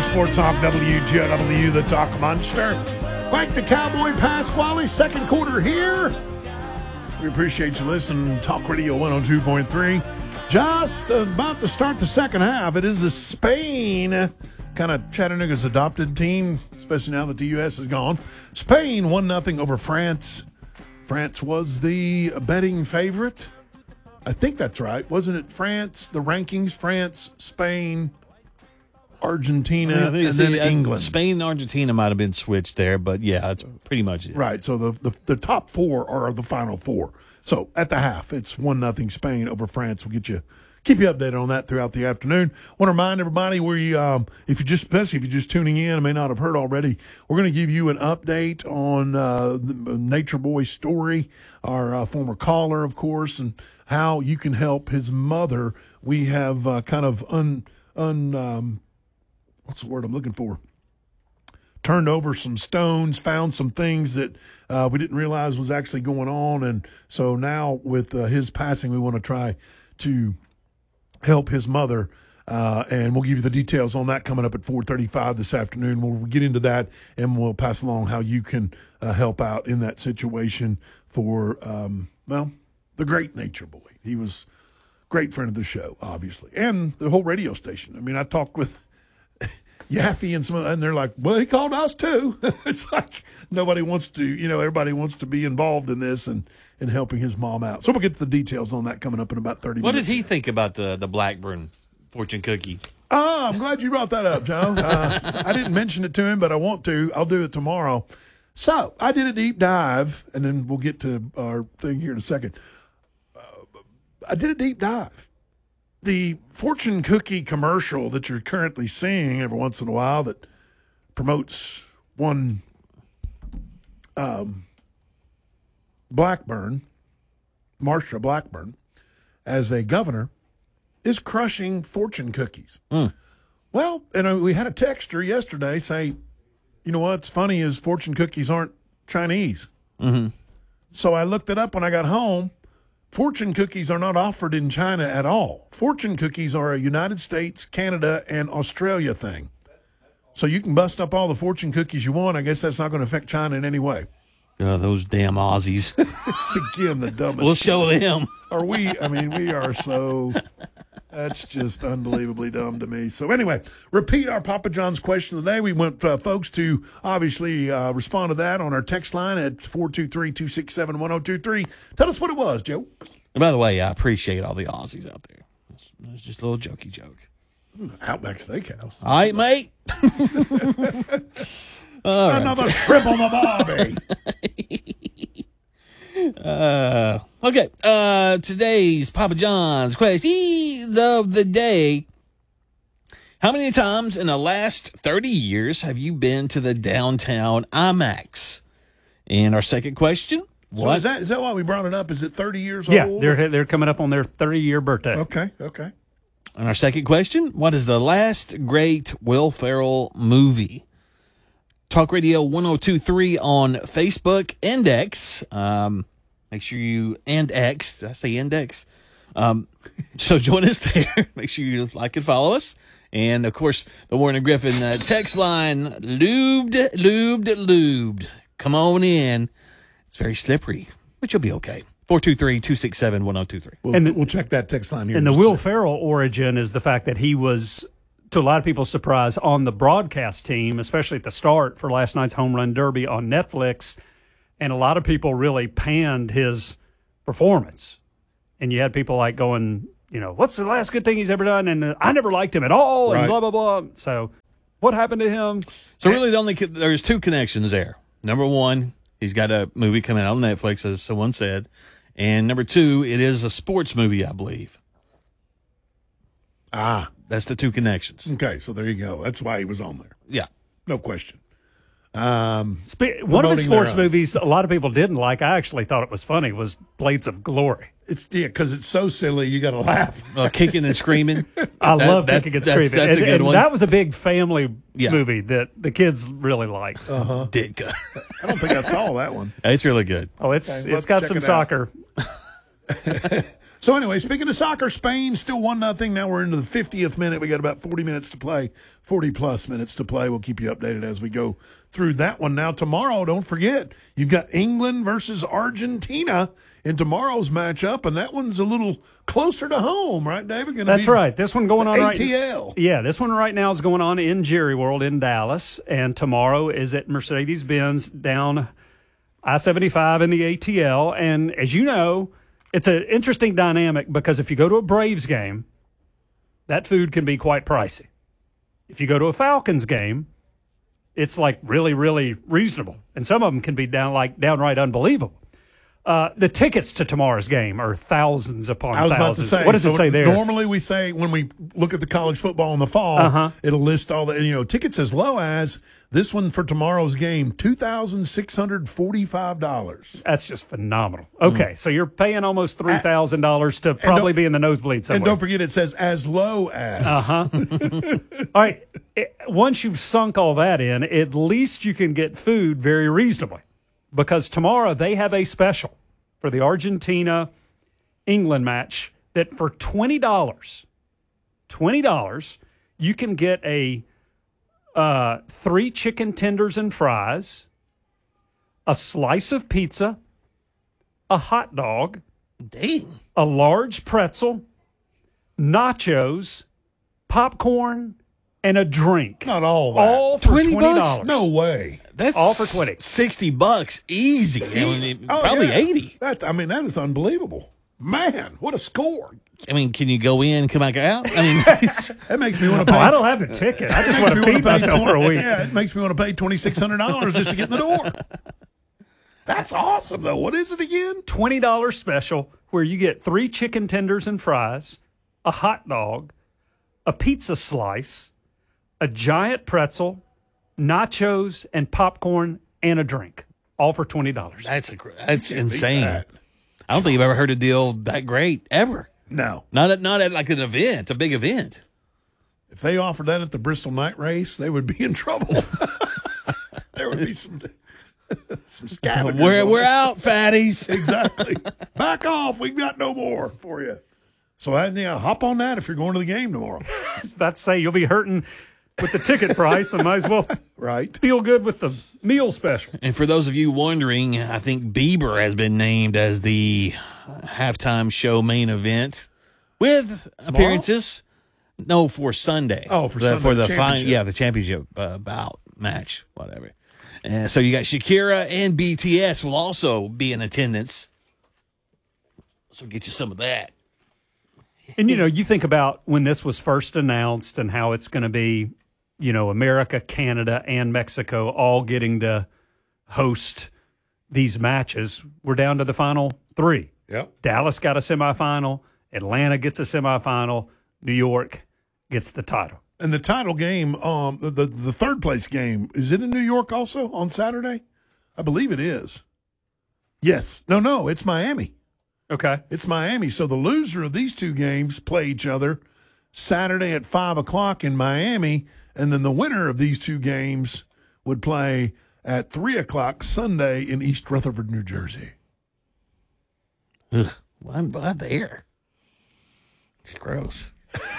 Sport Talk, WGOW, the Talk Monster. Mike the Cowboy Pasquale, second quarter here. We appreciate you listening. Talk Radio 102.3. Just about to start the second half. It is the Spain, kind of Chattanooga's adopted team, especially now that the U.S. is gone. Spain 1-0 over France. France was the betting favorite. I think that's right. Wasn't it France, the rankings, France, Spain, Argentina, and then England. Spain and Argentina might have been switched there, but yeah, that's pretty much it. Right, so the top four are the final four. So at the half, it's 1-0 Spain over France. We'll keep you updated on that throughout the afternoon. Want to remind everybody, especially if you're just tuning in and may not have heard already, we're going to give you an update on the Nature Boy story, our former caller, of course, and how you can help his mother. We have kind of what's the word I'm looking for? Turned over some stones, found some things that we didn't realize was actually going on. And so now with his passing, we want to try to help his mother. And we'll give you the details on that coming up at 4:35 this afternoon. We'll get into that and we'll pass along how you can help out in that situation for, the great Nature Boy. He was a great friend of the show, obviously, and the whole radio station. I mean, I talked with Yaffe and they're like, well, he called us too. It's like nobody wants to, everybody wants to be involved in this and helping his mom out. So we'll get to the details on that coming up in about 30 minutes. What did he think about the Blackburn fortune cookie? Oh, I'm glad you brought that up, Joe. I didn't mention it to him, but I want to. I'll do it tomorrow. So I did a deep dive, and then we'll get to our thing here in a second. I did a deep dive. The fortune cookie commercial that you're currently seeing every once in a while that promotes one Blackburn, Marsha Blackburn, as a governor, is crushing fortune cookies. Well, and we had a texter yesterday say, you know what's funny is fortune cookies aren't Chinese. Mm-hmm. So I looked it up when I got home. Fortune cookies are not offered in China at all. Fortune cookies are a United States, Canada, and Australia thing. So you can bust up all the fortune cookies you want. I guess that's not going to affect China in any way. Those damn Aussies. Again, the dumbest. We'll show them. We are so... That's just unbelievably dumb to me. So anyway, repeat our Papa John's question of the day. We want folks to obviously respond to that on our text line at 423-267-1023. Tell us what it was, Joe. And by the way, I appreciate all the Aussies out there. It's just a little jokey joke. Outback Steakhouse. All right, mate. All right. Another shrimp on the barbie. Okay. Today's Papa John's question of the day. How many times in the last 30 years have you been to the downtown IMAX? And our second question. What? So is that why we brought it up? Is it 30 years old? Yeah, they're coming up on their 30-year birthday. Okay. And our second question. What is the last great Will Ferrell movie? Talk Radio 102.3 on Facebook and X. Make sure you, and X, did I say index? So join us there. Make sure you like and follow us. And, of course, the Warren and Griffin text line, lubed. Come on in. It's very slippery, but you'll be okay. 423-267-1023. We'll check that text line here. And the Will Ferrell origin is the fact that he was, to a lot of people's surprise, on the broadcast team, especially at the start for last night's Home Run Derby on Netflix. And a lot of people really panned his performance. And you had people like going, what's the last good thing he's ever done? And I never liked him at all, and blah, blah, blah. So what happened to him? So really there's two connections there. Number one, he's got a movie coming out on Netflix, as someone said. And number two, it is a sports movie, I believe. That's the two connections. Okay, so there you go. That's why he was on there. Yeah. No question. One of his sports movies a lot of people didn't like, I actually thought it was funny, was Blades of Glory. Because it's so silly, you got to laugh. Kicking and screaming. I love kicking and screaming. That's a good one. That was a big family movie that the kids really liked. Ditka. I don't think I saw that one. It's really good. Oh, it's got some soccer. So anyway, speaking of soccer, Spain still 1-0. Now we're into the 50th minute. We got about 40 minutes to play, 40-plus minutes to play. We'll keep you updated as we go through that one. Now, tomorrow, don't forget, you've got England versus Argentina in tomorrow's matchup, and that one's a little closer to home, right, David? That's right. This one going on ATL. right. Yeah, this one right now is going on in Jerry World in Dallas, and tomorrow is at Mercedes-Benz down I-75 in the ATL. And as you know, it's an interesting dynamic because if you go to a Braves game, that food can be quite pricey. If you go to a Falcons game, it's like really, really reasonable, and some of them can be downright unbelievable. The tickets to tomorrow's game are thousands upon thousands. I was about to say. What does it say there? Normally we say when we look at the college football in the fall, it'll list all the tickets as low as this one for tomorrow's game, $2,645. That's just phenomenal. Okay, so you're paying almost $3,000 to probably be in the nosebleed somewhere. And don't forget it says as low as. All right, once you've sunk all that in, at least you can get food very reasonably. Because tomorrow they have a special for the Argentina-England match that for $20, you can get a 3 chicken tenders and fries, a slice of pizza, a hot dog, Dang. a large pretzel, nachos, popcorn, and a drink. Not all that. All for $20. No way. That's all for 20. $60 easy. Probably 80. That is unbelievable. Man, what a score. I mean, can you go in, come back out? I mean, That makes me want to pay. I don't have a ticket. I just want to feed myself for a week. Yeah, it makes me want to pay $2,600 just to get in the door. That's awesome, though. What is it again? $20 special where you get 3 chicken tenders and fries, a hot dog, a pizza slice, a giant pretzel, nachos, and popcorn, and a drink, all for $20. that's insane. that. I don't think I've ever heard a deal that great ever. No. Not at like an event, a big event. If they offered that at the Bristol Night Race, they would be in trouble. There would be some scavengers. We're out, fatties. Exactly. Back off. We've got no more for you. So hop on that if you're going to the game tomorrow. I was about to say, you'll be hurting with the ticket price and might as well Right. feel good with the meal special. And for those of you wondering, I think Bieber has been named as the halftime show main event with appearances. No, for Sunday. Oh, for Sunday, for the championship. the championship bout match, whatever. And so you got Shakira and BTS will also be in attendance. So get you some of that. And, you think about when this was first announced and how it's going to be, America, Canada, and Mexico all getting to host these matches. We're down to the final 3. Yep. Dallas got a semifinal. Atlanta gets a semifinal. New York gets the title. And the title game, the third place game, is it in New York also on Saturday? I believe it is. Yes. No, it's Miami. Okay. It's Miami. So the loser of these two games play each other Saturday at 5 o'clock in Miami, and then the winner of these two games would play at 3 o'clock Sunday in East Rutherford, New Jersey. Ugh, I'm there. It's gross.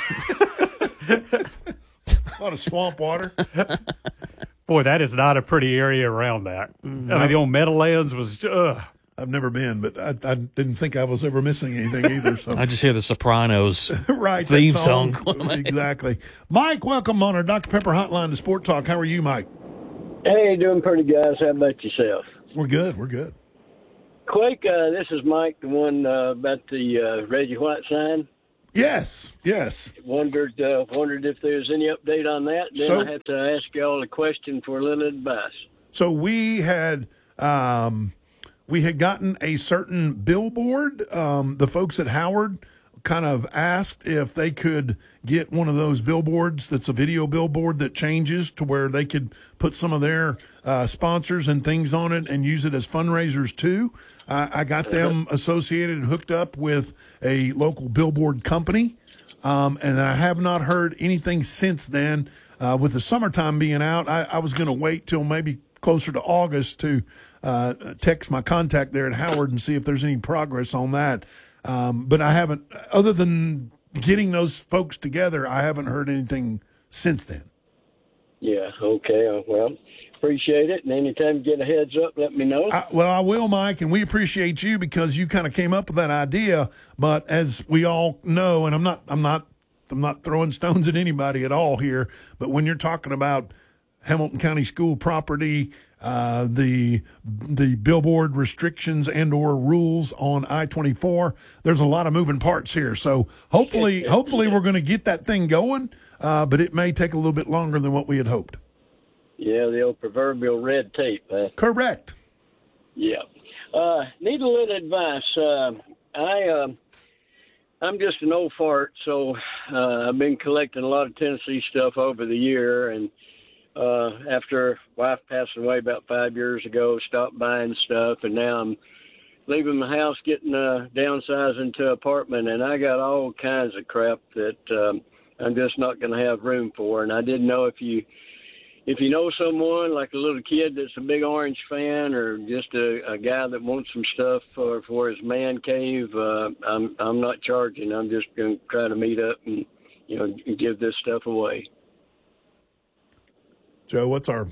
A lot of swamp water. Boy, that is not a pretty area around that. I mean, the old Meadowlands was, I've never been, but I didn't think I was ever missing anything either. So I just hear the Sopranos right, theme that song. Exactly. Mike, welcome on our Dr. Pepper hotline to Sport Talk. How are you, Mike? Hey, doing pretty, guys. How about yourself? We're good. We're good. Quake, this is Mike, the one about the Reggie White sign. Yes. Wondered if there's any update on that. Then I have to ask y'all a question for a little advice. So we had gotten a certain billboard. The folks at Howard kind of asked if they could get one of those billboards that's a video billboard that changes to where they could put some of their sponsors and things on it and use it as fundraisers too. I got them associated and hooked up with a local billboard company, and I have not heard anything since then. With the summertime being out, I was going to wait till maybe closer to August to text my contact there at Howard and see if there's any progress on that. But I haven't, other than getting those folks together, I haven't heard anything since then. Yeah, okay. Well, appreciate it. And anytime you get a heads up, let me know. I will, Mike, and we appreciate you because you kind of came up with that idea. But as we all know, and I'm not throwing stones at anybody at all here, but when you're talking about Hamilton County School property, the billboard restrictions and or rules on I-24, there's a lot of moving parts here. So hopefully we're going to get that thing going, but it may take a little bit longer than what we had hoped. Yeah, the old proverbial red tape. Correct. Yeah. Need a little advice. I'm just an old fart, so I've been collecting a lot of Tennessee stuff over the year, and after wife passed away about 5 years ago, stopped buying stuff, and now I'm leaving my house, getting downsizing to an apartment, and I got all kinds of crap that I'm just not going to have room for. And I didn't know if you know someone like a little kid that's a big Orange fan, or just a guy that wants some stuff for his man cave. I'm not charging. I'm just going to try to meet up and give this stuff away. Joe, what's our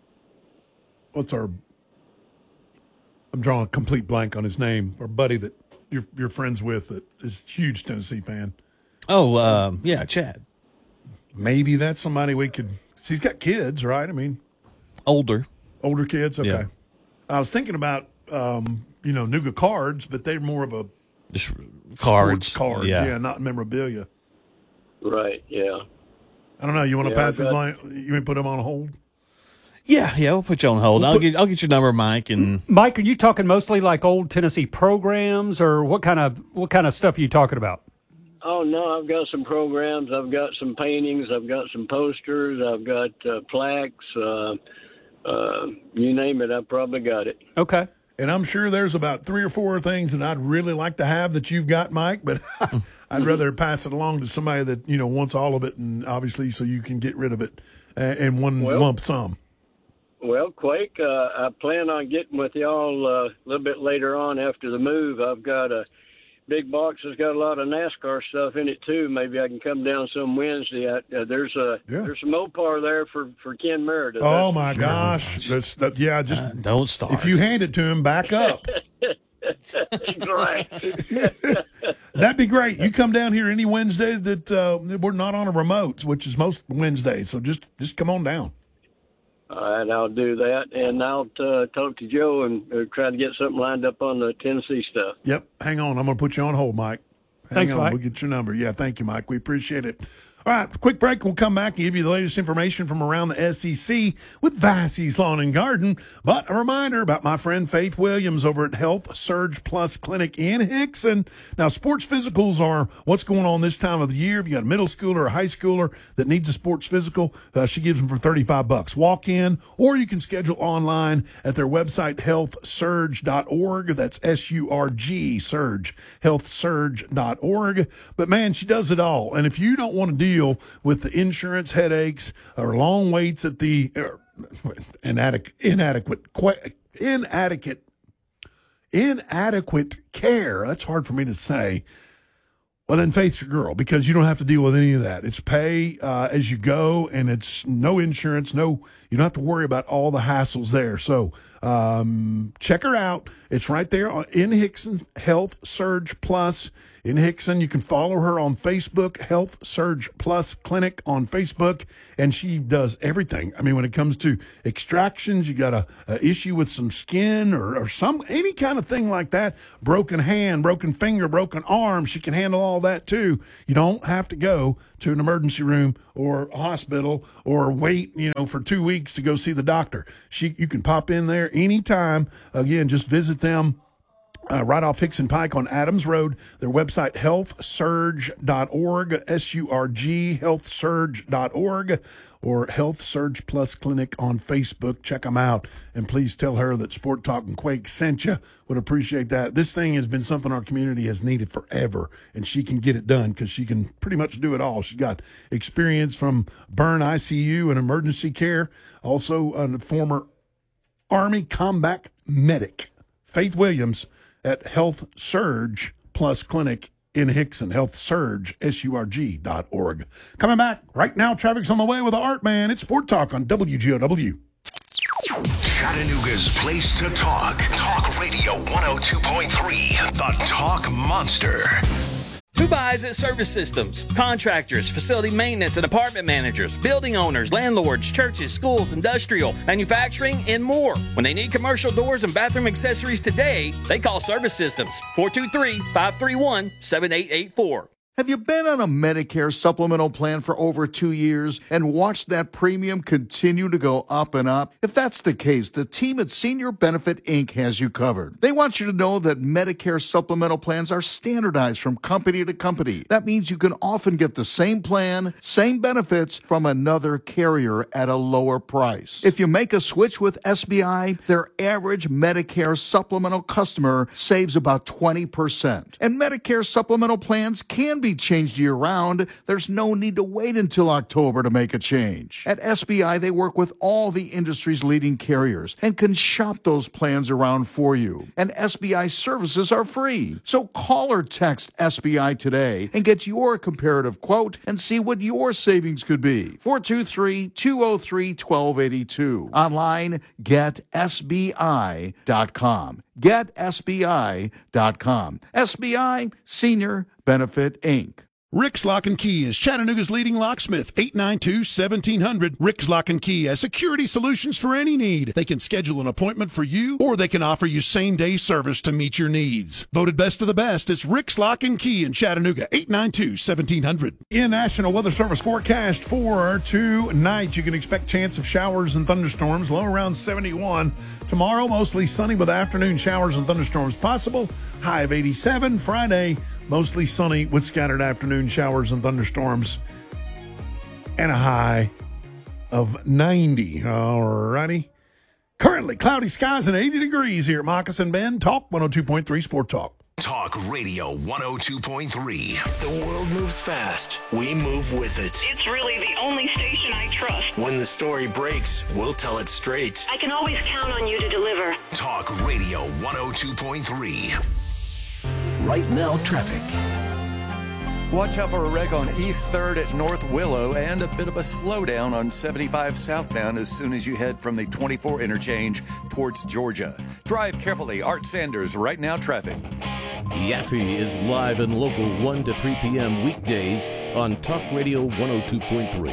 I'm drawing a complete blank on his name. Our buddy that you're friends with that is a huge Tennessee fan. Oh, yeah, Chad. Maybe that's somebody we could. He's got kids, right? I mean, older kids. Okay. Yeah. I was thinking about Nuga cards, but they're more of a just cards. Cards, yeah, not memorabilia. Right. Yeah. I don't know. You want to pass his line? You may put him on hold. Yeah, we'll put you on hold. I'll get your number, Mike. And Mike, are you talking mostly like old Tennessee programs, or what kind of stuff are you talking about? Oh no, I've got some programs. I've got some paintings. I've got some posters. I've got plaques. You name it, I've probably got it. Okay. And I'm sure there's about 3 or 4 things that I'd really like to have that you've got, Mike, but I'd rather pass it along to somebody that, wants all of it, and obviously so you can get rid of it in one lump sum. Well, Quake, I plan on getting with y'all a little bit later on after the move. I've got a big box that's got a lot of NASCAR stuff in it, too. Maybe I can come down some Wednesday. There's some Mopar there for Ken Meredith. Oh, my gosh. Don't start. If you hand it to him, back up. Right. That'd be great. You come down here any Wednesday that we're not on a remote, which is most Wednesdays. So just come on down. All right, I'll do that, and I'll talk to Joe and try to get something lined up on the Tennessee stuff. Yep. Hang on. I'm going to put you on hold, Mike. Thanks, Hang on. Mike. We'll get your number. Yeah, thank you, Mike. We appreciate it. All right, quick break. We'll come back and give you the latest information from around the SEC with Vassey's Lawn and Garden. But a reminder about my friend Faith Williams over at Health Surge Plus Clinic in Hickson. Now, sports physicals are what's going on this time of the year. If you got a middle schooler or a high schooler that needs a sports physical, she gives them for $35. Walk in, or you can schedule online at their website, healthsurge.org. That's SURG, Surge, healthsurge.org. But, man, she does it all. And if you don't want to deal with the insurance headaches or long waits at the inadequate care, that's hard for me to say, well, then Faith's your girl, because you don't have to deal with any of that. It's pay as you go, and it's no insurance, you don't have to worry about all the hassles there. So check her out. It's right there in Hickson, Health Surge Plus in Hickson. You can follow her on Facebook, Health Surge Plus Clinic on Facebook, and she does everything. I mean, when it comes to extractions, you got a issue with some skin or any kind of thing like that, broken hand, broken finger, broken arm, she can handle all that too. You don't have to go to an emergency room or a hospital or wait, for 2 weeks to go see the doctor. You can pop in there anytime. Again, just visit them. Right off Hickson Pike on Adams Road. Their website, healthsurge.org, S-U-R-G, healthsurge.org, or Health Surge Plus Clinic on Facebook. Check them out. And please tell her that Sport Talk and Quake sent you. Would appreciate that. This thing has been something our community has needed forever, and she can get it done because she can pretty much do it all. She's got experience from burn ICU and emergency care, also a former Army combat medic. Faith Williams at Health Surge Plus Clinic in Hickson, HealthSurge, SURG.org. Coming back right now, traffic's on the way with the Art Man. It's Sport Talk on WGOW. Chattanooga's place to talk. Talk Radio 102.3, the Talk Monster. Who buys at Service Systems? Contractors, facility maintenance and apartment managers, building owners, landlords, churches, schools, industrial, manufacturing, and more. When they need commercial doors and bathroom accessories today, they call Service Systems. 423-531-7884. Have you been on a Medicare supplemental plan for over 2 years and watched that premium continue to go up and up? If that's the case, the team at Senior Benefit Inc. has you covered. They want you to know that Medicare supplemental plans are standardized from company to company. That means you can often get the same plan, same benefits from another carrier at a lower price. If you make a switch with SBI, their average Medicare supplemental customer saves about 20%. And Medicare supplemental plans can be changed year-round. There's no need to wait until October to make a change. At SBI, they work with all the industry's leading carriers and can shop those plans around for you. And SBI services are free. So call or text SBI today and get your comparative quote and see what your savings could be. 423-203-1282. Online, getsbi.com. GetSBI.com. SBI Senior Benefit Inc. Rick's Lock and Key is Chattanooga's leading locksmith. 892-1700. Rick's Lock and Key has security solutions for any need. They can schedule an appointment for you, or they can offer you same-day service to meet your needs. Voted best of the best, it's Rick's Lock and Key in Chattanooga. 892-1700. In National Weather Service forecast for tonight, you can expect chance of showers and thunderstorms, low around 71. Tomorrow, mostly sunny with afternoon showers and thunderstorms possible. High of 87. Friday, mostly sunny with scattered afternoon showers and thunderstorms and a high of 90. All righty. Currently, cloudy skies and 80 degrees here at Moccasin Bend. Talk 102.3 Sport Talk. Talk Radio 102.3. The world moves fast. We move with it. It's really the only station I trust. When the story breaks, we'll tell it straight. I can always count on you to deliver. Talk Radio 102.3. Right now, traffic. Watch out for a wreck on East 3rd at North Willow and a bit of a slowdown on 75 southbound as soon as you head from the 24 interchange towards Georgia. Drive carefully. Art Sanders, Right Now Traffic. Yaffe is live and local 1 to 3 p.m. weekdays on Talk Radio 102.3.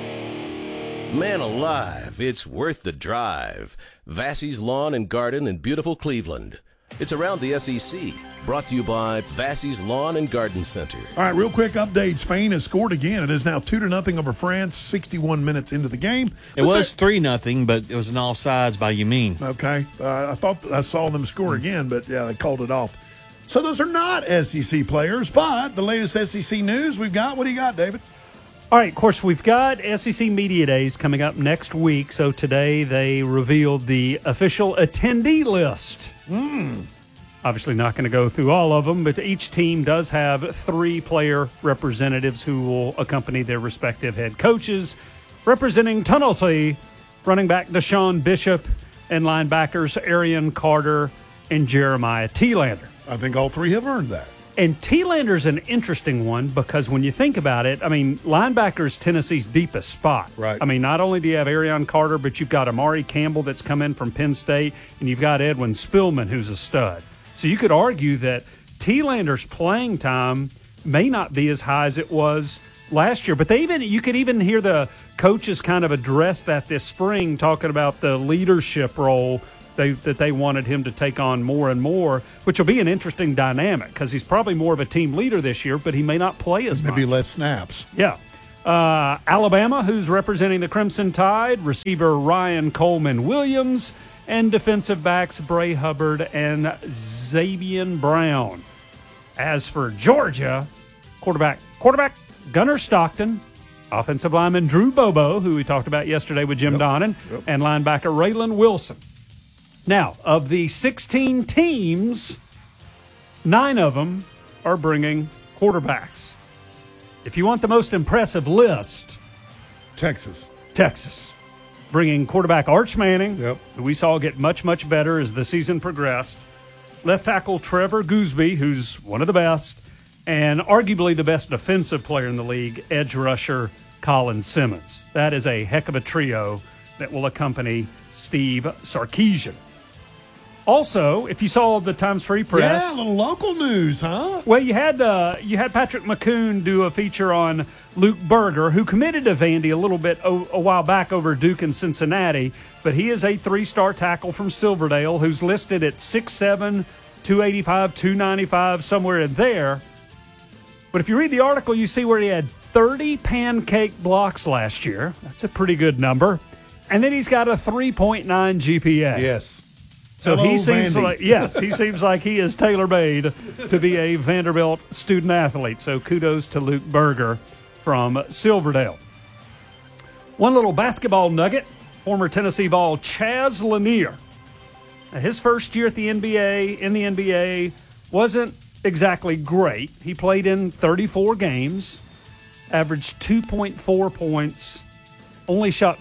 Man alive, it's worth the drive. Vassie's Lawn and Garden in beautiful Cleveland. It's around the SEC. Brought to you by Vassie's Lawn and Garden Center. All right, real quick update. Spain has scored again. It is now 2-0 over France, 61 minutes into the game. It was 3-0, but it was an offsides by Yamin. Okay. I thought I saw them score again, but, yeah, they called it off. So those are not SEC players, but the latest SEC news we've got. What do you got, David? All right, of course, we've got SEC Media Days coming up next week. So today they revealed the official attendee list. Obviously not going to go through all of them, but each team does have 3 player representatives who will accompany their respective head coaches. Representing Tennessee, running back Deshaun Bishop, and linebackers Arian Carter and Jeremiah Thielander. I think all 3 have earned that. And Thielander's an interesting one because when you think about it, I mean, linebacker's Tennessee's deepest spot. Right. I mean, not only do you have Arian Carter, but you've got Amari Campbell that's come in from Penn State, and you've got Edwin Spillman, who's a stud. So you could argue that Thielander's playing time may not be as high as it was last year. But you could even hear the coaches kind of address that this spring, talking about the leadership role that they wanted him to take on more and more, which will be an interesting dynamic because he's probably more of a team leader this year, but he may not play as much. Maybe less snaps. Yeah. Alabama, who's representing the Crimson Tide, receiver Ryan Coleman Williams, and defensive backs Bray Hubbard and Zabian Brown. As for Georgia, quarterback Gunnar Stockton, offensive lineman Drew Bobo, who we talked about yesterday with Jim Donnan, and linebacker Raylan Wilson. Now, of the 16 teams, 9 of them are bringing quarterbacks. If you want the most impressive list, Texas. Bringing quarterback Arch Manning, Yep. who we saw get much, much better as the season progressed. left tackle Trevor Gooseby, who's one of the best, and arguably the best defensive player in the league, edge rusher Colin Simmons. That is a heck of a trio that will accompany Steve Sarkisian. Also, if you saw the Times Free Press, Yeah, a little local news, huh? well, you had Patrick McCoon do a feature on Luke Berger, who committed to Vandy a little bit a while back over Duke and Cincinnati, but he is a 3-star tackle from Silverdale who's listed at 6'7", 285, 295, somewhere in there. But if you read the article, you see where he had 30 pancake blocks last year. That's a pretty good number. And then he's got a 3.9 GPA. Yes. So Hello, he seems Vandy. he seems like he is tailor-made to be a Vanderbilt student-athlete. So kudos to Luke Berger from Silverdale. One little basketball nugget, former Tennessee Vol Chaz Lanier. Now, his first year at the NBA wasn't exactly great. He played in 34 games, averaged 2.4 points, only shot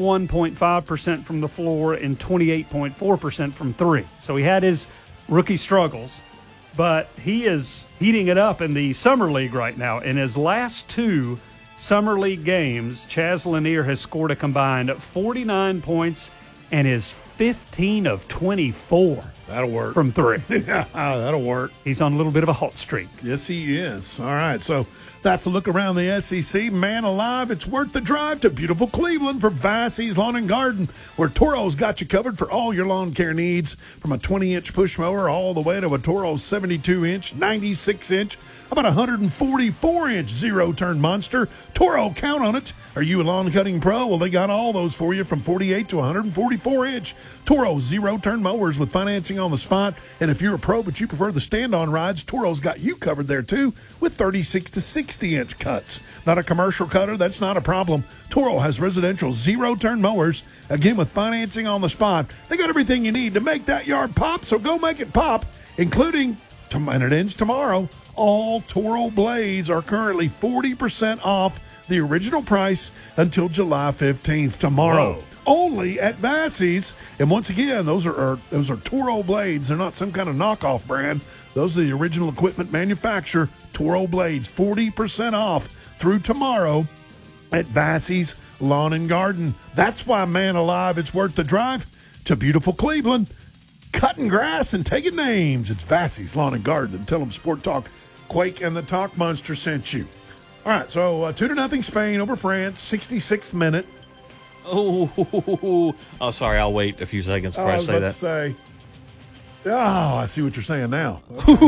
31.5% from the floor and 28.4% from three. So he had his rookie struggles, but he is heating it up in the Summer League right now. In his last 2 Summer League games, Chaz Lanier has scored a combined 49 points and is 15 of 24. That'll work. From three. Yeah, that'll work. He's on a little bit of a hot streak. Yes, he is. All right, so that's a look around the SEC. Man alive, it's worth the drive to beautiful Cleveland for Vassey's Lawn and Garden, where Toro's got you covered for all your lawn care needs, from a 20-inch push mower all the way to a Toro 72-inch, 96-inch, about 144-inch zero-turn monster. Toro, count on it. Are you a lawn cutting pro? Well, they got all those for you, from 48 to 144-inch. Toro zero-turn mowers with financing on the spot. And if you're a pro but you prefer the stand-on rides, Toro's got you covered there too, with 36 to 60-inch cuts. Not a commercial cutter? That's not a problem. Toro has residential zero-turn mowers, again with financing on the spot. They got everything you need to make that yard pop, so go make it pop, including, and it ends tomorrow, all Toro blades are currently 40% off the original price until July 15th tomorrow. Whoa. Only at Vassey's. And once again, those are Toro blades. They're not some kind of knockoff brand. Those are the original equipment manufacturer, Toro blades, 40% off through tomorrow at Vassey's Lawn and Garden. That's why, man alive, it's worth the drive to beautiful Cleveland. Cutting grass and taking names. It's Vassey's Lawn and Garden. And tell them Sport Talk, Quake, and the Talk Monster sent you. All right, so 2-0 Spain over France, 66th minute. Oh, sorry. I'll wait a few seconds before I say that. I see what you're saying now.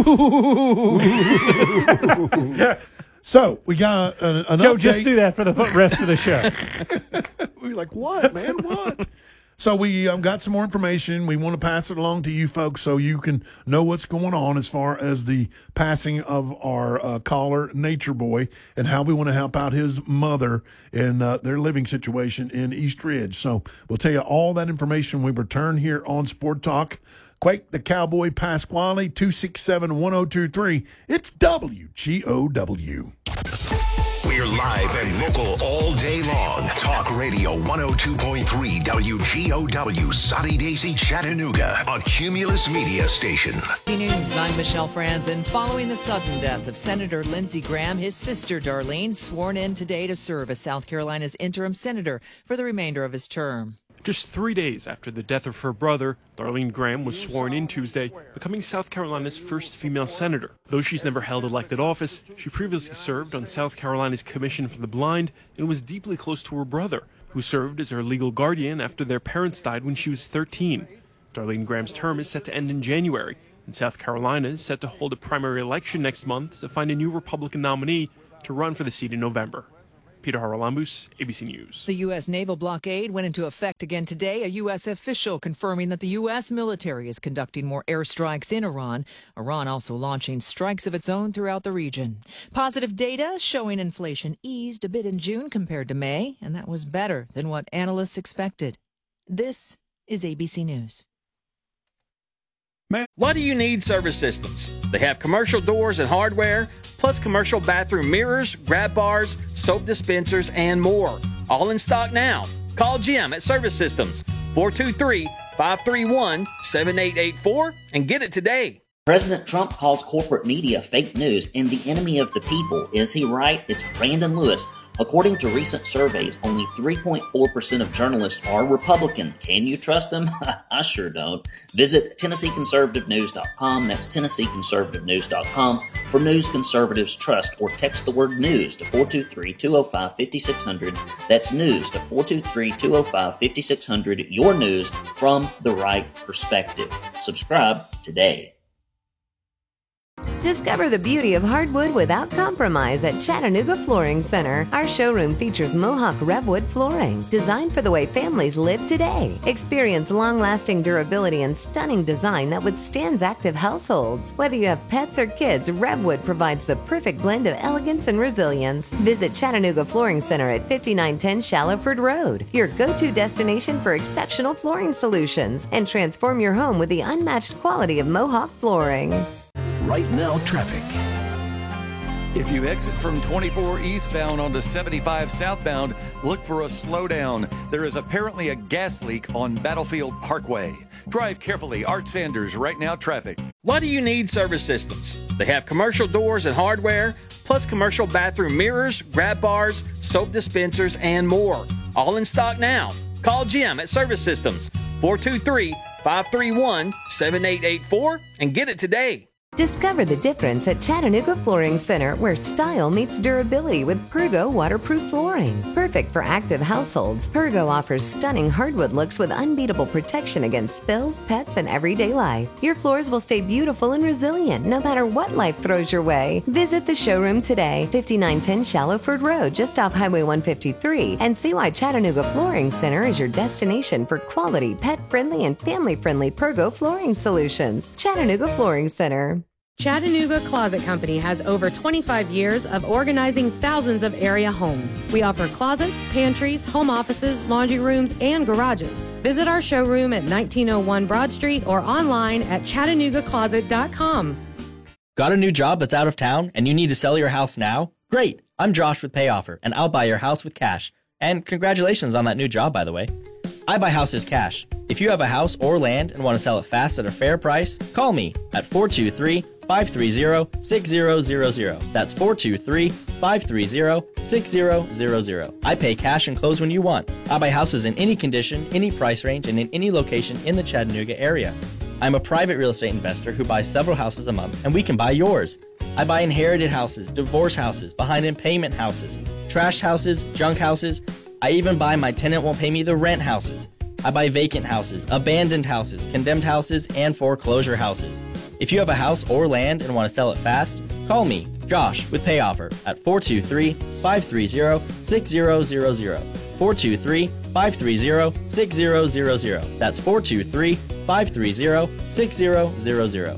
So we got an Joe, update. just do that for the rest of the show. We're like, what, man? What? So we got some more information. We want to pass it along to you folks so you can know what's going on as far as the passing of our caller, Nature Boy, and how we want to help out his mother in their living situation in East Ridge. So we'll tell you all that information when we return here on Sport Talk. Quake the Cowboy Pasquale, 267-1023. It's WGOW. We're live and local all day long. Talk Radio 102.3 WGOW, Soddy Daisy, Chattanooga, a Cumulus media station. News, I'm Michelle Franzen. Following the sudden death of Senator Lindsey Graham, his sister Darlene sworn in today to serve as South Carolina's interim senator for the remainder of his term. Just 3 days after the death of her brother, Darlene Graham was sworn in Tuesday, becoming South Carolina's first female senator. Though she's never held elected office, she previously served on South Carolina's Commission for the Blind and was deeply close to her brother, who served as her legal guardian after their parents died when she was 13. Darlene Graham's term is set to end in January, and South Carolina is set to hold a primary election next month to find a new Republican nominee to run for the seat in November. Peter Haralambous, ABC News. The U.S. naval blockade went into effect again today. A U.S. official confirming that the U.S. military is conducting more airstrikes in Iran. Iran also launching strikes of its own throughout the region. Positive data showing inflation eased a bit in June compared to May, and that was better than what analysts expected. This is ABC News. Why do you need Service Systems? They have commercial doors and hardware, plus commercial bathroom mirrors, grab bars, soap dispensers, and more. All in stock now. Call Jim at Service Systems, 423-531-7884, and get it today. President Trump calls corporate media fake news and the enemy of the people. Is he right? It's Brandon Lewis. According to recent surveys, only 3.4% of journalists are Republican. Can you trust them? I sure don't. Visit TennesseeConservativeNews.com. That's TennesseeConservativeNews.com for news conservatives trust, or text the word news to 423-205-5600. That's news to 423-205-5600. Your news from the right perspective. Subscribe today. Discover the beauty of hardwood without compromise at Chattanooga Flooring Center. Our showroom features Mohawk Revwood flooring, designed for the way families live today. Experience long-lasting durability and stunning design that withstands active households. Whether you have pets or kids, Revwood provides the perfect blend of elegance and resilience. Visit Chattanooga Flooring Center at 5910 Shallowford Road, your go-to destination for exceptional flooring solutions, and transform your home with the unmatched quality of Mohawk flooring. Right now, traffic. If you exit from 24 eastbound onto 75 southbound, look for a slowdown. There is apparently a gas leak on Battlefield Parkway. Drive carefully. Art Sanders, Right Now Traffic. Why do you need Service Systems? They have commercial doors and hardware, plus commercial bathroom mirrors, grab bars, soap dispensers, and more. All in stock now. Call Jim at Service Systems, 423-531-7884, and get it today. Discover the difference at Chattanooga Flooring Center, where style meets durability with Pergo waterproof flooring. Perfect for active households, Pergo offers stunning hardwood looks with unbeatable protection against spills, pets, and everyday life. Your floors will stay beautiful and resilient no matter what life throws your way. Visit the showroom today, 5910 Shallowford Road, just off Highway 153, and see why Chattanooga Flooring Center is your destination for quality, pet-friendly, and family-friendly Pergo flooring solutions. Chattanooga Flooring Center. Chattanooga Closet Company has over 25 years of organizing thousands of area homes. We offer closets, pantries, home offices, laundry rooms, and garages. Visit our showroom at 1901 Broad Street or online at ChattanoogaCloset.com. Got a new job that's out of town and you need to sell your house now? Great! I'm Josh with PayOffer, and I'll buy your house with cash. And congratulations on that new job, by the way. I buy houses cash. If you have a house or land and want to sell it fast at a fair price, call me at 423-530-6000. That's 423-530-6000. I pay cash and close when you want. I buy houses in any condition, any price range, and in any location in the Chattanooga area. I'm a private real estate investor who buys several houses a month, and we can buy yours. I buy inherited houses, divorce houses, behind in payment houses, trashed houses, junk houses. I even buy my tenant won't pay me the rent houses. I buy vacant houses, abandoned houses, condemned houses, and foreclosure houses. If you have a house or land and want to sell it fast, call me, Josh, with PayOffer at 423-530-6000. 423-530-6000. That's 423-530-6000.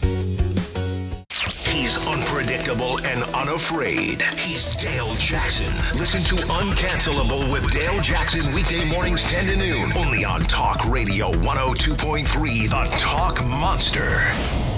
He's unpredictable and unafraid. He's Dale Jackson. Listen to Uncancelable with Dale Jackson weekday mornings 10 to noon. Only on Talk Radio 102.3, The Talk Monster.